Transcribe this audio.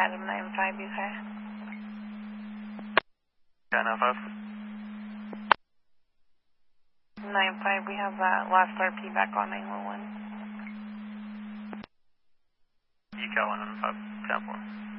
Adam 95, UK. Yeah, 95. 95, we have last RP back on 911. UK 115, 10-4.